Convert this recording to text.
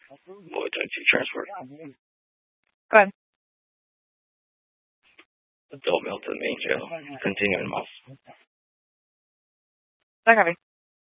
Would like to transfer Go ahead. adult male to the main jail. Continuing mouse. Okay.